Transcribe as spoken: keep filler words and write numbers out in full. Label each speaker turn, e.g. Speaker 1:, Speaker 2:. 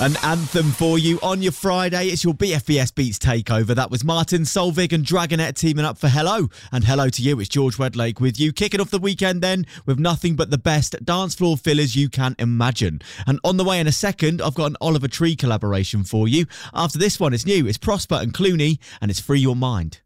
Speaker 1: An anthem for you on your Friday. It's your B F B S Beats takeover. That was Martin Solveig and Dragonette teaming up for Hello. And hello to you, it's George Wedlake with you. Kicking off the weekend then with nothing but the best dance floor fillers you can imagine. And on the way in a second, I've got an Oliver Tree collaboration for you. After this one, it's new. It's Prosper and Clooney, and it's Free Your Mind.